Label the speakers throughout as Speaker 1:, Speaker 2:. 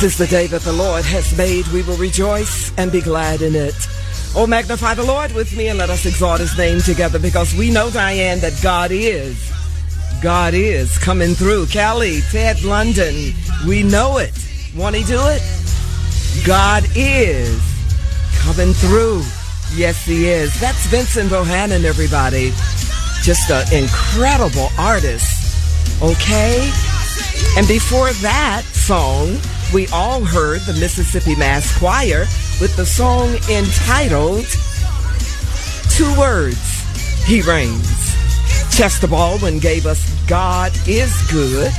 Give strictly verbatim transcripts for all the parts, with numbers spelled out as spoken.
Speaker 1: This is the day that the Lord has made. We will rejoice and be glad in it. Oh, magnify the Lord with me and let us exalt his name together, because we know, Diane, that God is. God is coming through. Kelly, Ted, London, we know it. Want to do it? God is coming through. Yes, he is. That's Vincent Bohannon, everybody. Just an incredible artist. Okay? And before that song, we all heard the Mississippi Mass Choir with the song entitled Two Words, He Reigns. Chester Baldwin gave us God is Good.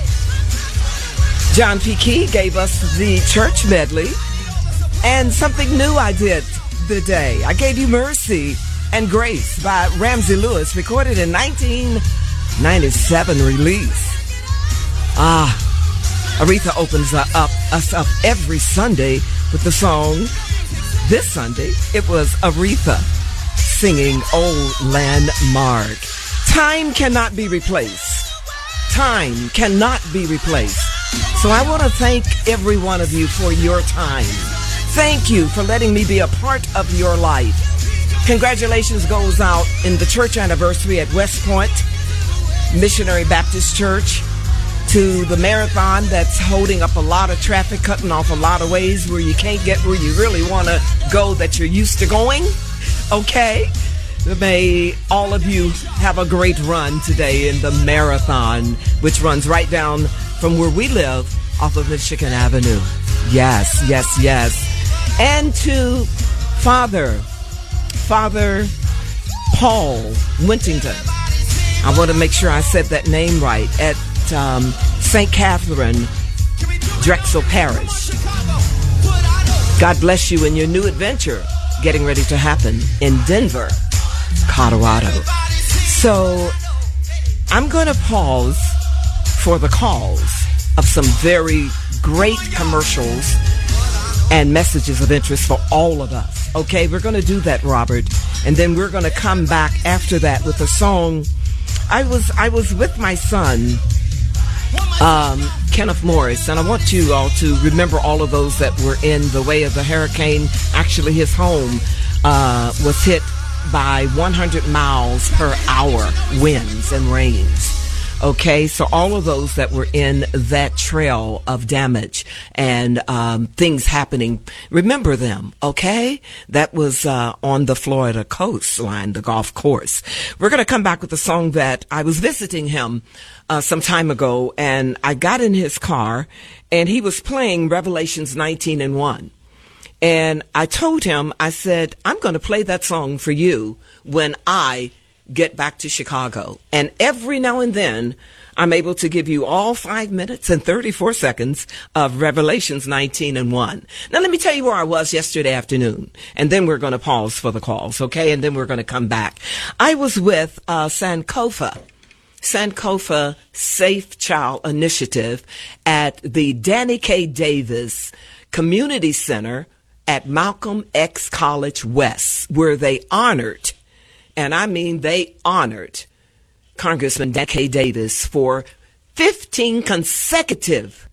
Speaker 1: John P. Key gave us the church medley. And something new I did today. I gave you Mercy and Grace by Ramsey Lewis, recorded in nineteen ninety-seven release. Ah, Aretha opens up, us up every Sunday with the song. This Sunday, it was Aretha singing Old Landmark. Time cannot be replaced. Time cannot be replaced. So I want to thank every one of you for your time. Thank you for letting me be a part of your life. Congratulations goes out in the church anniversary at West Point Missionary Baptist Church, to the marathon that's holding up a lot of traffic, cutting off a lot of ways where you can't get where you really want to go that you're used to going. Okay? May all of you have a great run today in the marathon, which runs right down from where we live off of Michigan Avenue. Yes, yes, yes. And to Father, Father Paul Wintington. I want to make sure I said that name right. At Um, Saint Catherine Drexel Parish. God bless you in your new adventure getting ready to happen in Denver, Colorado. So I'm going to pause for the calls of some very great commercials and messages of interest for all of us. Okay, we're going to do that, Robert. And then we're going to come back after that with a song. I was I was with my son, Um, Kenneth Morris, and I want you all to remember all of those that were in the way of the hurricane. Actually, his home uh, was hit by one hundred miles per hour winds and rains. Okay, so all of those that were in that trail of damage and um, things happening, remember them, okay? That was uh, on the Florida coastline, the golf course. We're going to come back with a song that I was visiting him uh, some time ago, and I got in his car, and he was playing Revelations nineteen and one. And I told him, I said, I'm going to play that song for you when I get back to Chicago. And every now and then, I'm able to give you all five minutes and thirty-four seconds of Revelations nineteen and one. Now, let me tell you where I was yesterday afternoon. And then we're going to pause for the calls, okay? And then we're going to come back. I was with uh, Sankofa, Sankofa Safe Child Initiative at the Danny K. Davis Community Center at Malcolm X College West, where they honored, and I mean they honored, Congressman Danny K. Davis for fifteen consecutive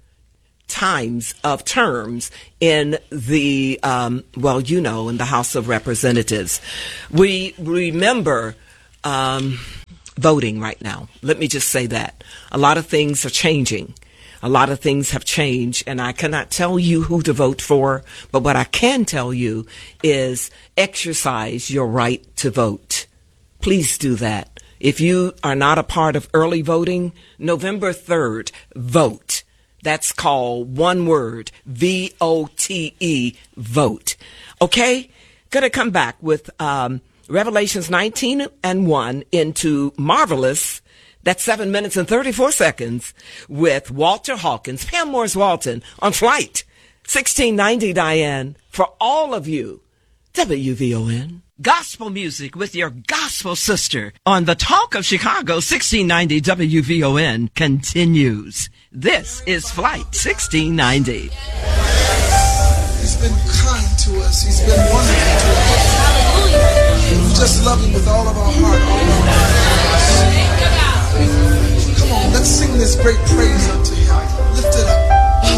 Speaker 1: times of terms in the, um, well, you know, in the House of Representatives. We remember um, voting right now. Let me just say that. A lot of things are changing. A lot of things have changed, and I cannot tell you who to vote for, but what I can tell you is exercise your right to vote. Please do that. If you are not a part of early voting, November third, vote. That's called one word, V O T E, vote. Okay? Gonna come back with um, Revelations nineteen and one into Marvelous. That's seven minutes and thirty-four seconds with Walter Hawkins, Pam Morris Walton, on Flight sixteen ninety, Diane, for all of you. W V O N. Gospel music with your gospel sister on the Talk of Chicago. Sixteen ninety W V O N continues. This is Flight sixteen ninety.
Speaker 2: He's been kind to us. He's been wonderful to us. We just love him with all of our heart, all of our minds. Come on, let's sing this great praise unto him.